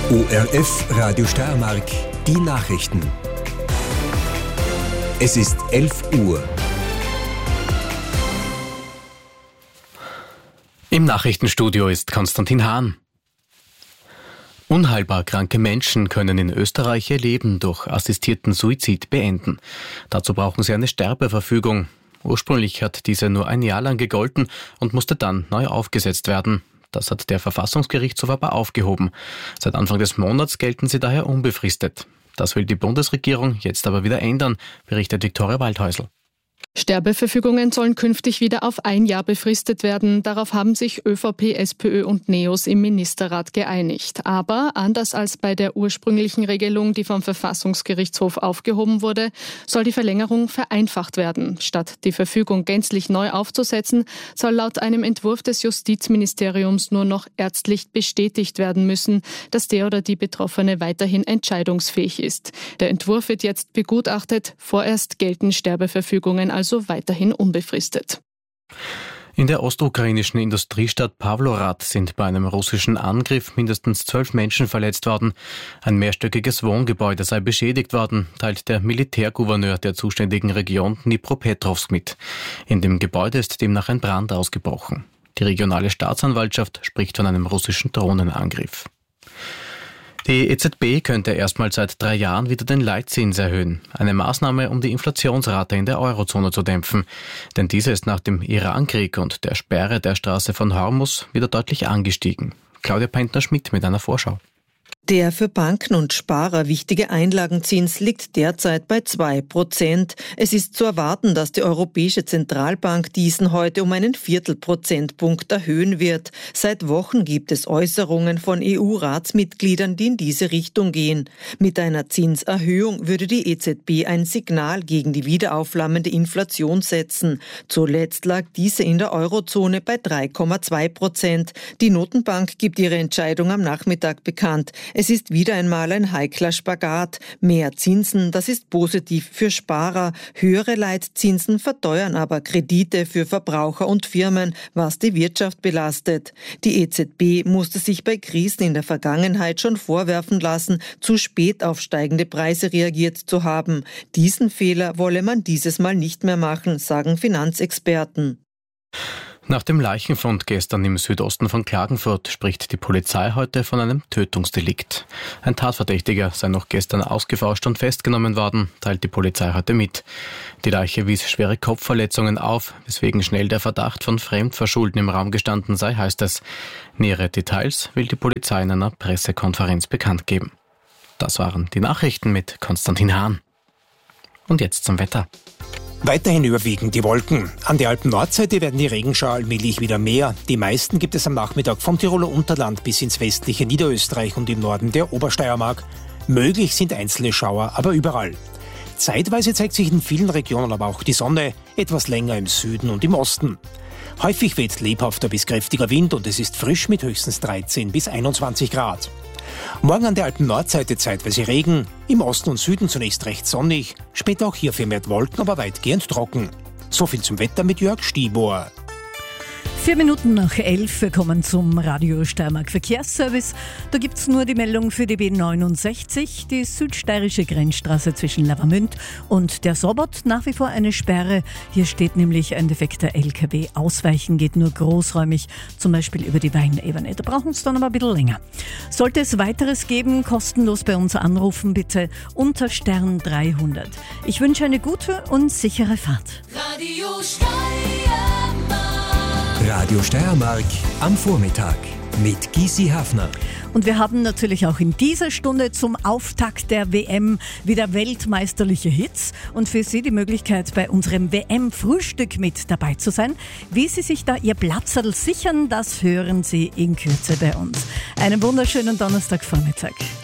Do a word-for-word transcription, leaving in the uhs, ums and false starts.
O R F Radio Steiermark, die Nachrichten. Es ist elf Uhr. Im Nachrichtenstudio ist Konstantin Hahn. Unheilbar kranke Menschen können in Österreich ihr Leben durch assistierten Suizid beenden. Dazu brauchen sie eine Sterbeverfügung. Ursprünglich hat diese nur ein Jahr lang gegolten und musste dann neu aufgesetzt werden. Das hat der Verfassungsgerichtshof aber aufgehoben. Seit Anfang des Monats gelten sie daher unbefristet. Das will die Bundesregierung jetzt aber wieder ändern, berichtet Viktoria Waldhäusl. Sterbeverfügungen sollen künftig wieder auf ein Jahr befristet werden. Darauf haben sich ÖVP, SPÖ und NEOS im Ministerrat geeinigt. Aber anders als bei der ursprünglichen Regelung, die vom Verfassungsgerichtshof aufgehoben wurde, soll die Verlängerung vereinfacht werden. Statt die Verfügung gänzlich neu aufzusetzen, soll laut einem Entwurf des Justizministeriums nur noch ärztlich bestätigt werden müssen, dass der oder die Betroffene weiterhin entscheidungsfähig ist. Der Entwurf wird jetzt begutachtet. Vorerst gelten Sterbeverfügungen als also weiterhin unbefristet. In der ostukrainischen Industriestadt Pawlorad sind bei einem russischen Angriff mindestens zwölf Menschen verletzt worden. Ein mehrstöckiges Wohngebäude sei beschädigt worden, teilt der Militärgouverneur der zuständigen Region Dnipropetrovsk mit. In dem Gebäude ist demnach ein Brand ausgebrochen. Die regionale Staatsanwaltschaft spricht von einem russischen Drohnenangriff. Die E Z B könnte erstmals seit drei Jahren wieder den Leitzins erhöhen. Eine Maßnahme, um die Inflationsrate in der Eurozone zu dämpfen. Denn diese ist nach dem Irankrieg und der Sperre der Straße von Hormuz wieder deutlich angestiegen. Claudia Pentner-Schmidt mit einer Vorschau. Der für Banken und Sparer wichtige Einlagenzins liegt derzeit bei zwei Prozent. Es ist zu erwarten, dass die Europäische Zentralbank diesen heute um einen Viertelprozentpunkt erhöhen wird. Seit Wochen gibt es Äußerungen von E U-Ratsmitgliedern, die in diese Richtung gehen. Mit einer Zinserhöhung würde die E Z B ein Signal gegen die wiederaufflammende Inflation setzen. Zuletzt lag diese in der Eurozone bei drei Komma zwei Prozent. Die Notenbank gibt ihre Entscheidung am Nachmittag bekannt. Es ist wieder einmal ein heikler Spagat. Mehr Zinsen, das ist positiv für Sparer. Höhere Leitzinsen verteuern aber Kredite für Verbraucher und Firmen, was die Wirtschaft belastet. Die E Z B musste sich bei Krisen in der Vergangenheit schon vorwerfen lassen, zu spät auf steigende Preise reagiert zu haben. Diesen Fehler wolle man dieses Mal nicht mehr machen, sagen Finanzexperten. Nach dem Leichenfund gestern im Südosten von Klagenfurt spricht die Polizei heute von einem Tötungsdelikt. Ein Tatverdächtiger sei noch gestern ausgeforscht und festgenommen worden, teilt die Polizei heute mit. Die Leiche wies schwere Kopfverletzungen auf, weswegen schnell der Verdacht von Fremdverschulden im Raum gestanden sei, heißt es. Nähere Details will die Polizei in einer Pressekonferenz bekannt geben. Das waren die Nachrichten mit Konstantin Hahn. Und jetzt zum Wetter. Weiterhin überwiegend die Wolken. An der Alpen-Nordseite werden die Regenschauer allmählich wieder mehr. Die meisten gibt es am Nachmittag vom Tiroler Unterland bis ins westliche Niederösterreich und im Norden der Obersteiermark. Möglich sind einzelne Schauer, aber überall. Zeitweise zeigt sich in vielen Regionen aber auch die Sonne, etwas länger im Süden und im Osten. Häufig weht lebhafter bis kräftiger Wind und es ist frisch mit höchstens dreizehn bis einundzwanzig Grad. Morgen an der Alpen-Nordseite zeitweise Regen, im Osten und Süden zunächst recht sonnig, später auch hier vermehrt Wolken, aber weitgehend trocken. So viel zum Wetter mit Jörg Stibor. Vier Minuten nach elf, wir kommen zum Radio Steiermark Verkehrsservice. Da gibt es nur die Meldung für die B neunundsechzig, die südsteirische Grenzstraße zwischen Lavamünd und der Sobot. Nach wie vor eine Sperre. Hier steht nämlich ein defekter L K W. Ausweichen geht nur großräumig, zum Beispiel über die Weinebene. Da brauchen es dann aber ein bisschen länger. Sollte es weiteres geben, kostenlos bei uns anrufen, bitte unter Stern dreihundert. Ich wünsche eine gute und sichere Fahrt. Radio Steiermark. Radio Steiermark am Vormittag mit Gysi Hafner. Und wir haben natürlich auch in dieser Stunde zum Auftakt der W M wieder weltmeisterliche Hits und für Sie die Möglichkeit, bei unserem W M-Frühstück mit dabei zu sein. Wie Sie sich da Ihr Platzerl sichern, das hören Sie in Kürze bei uns. Einen wunderschönen Donnerstagvormittag.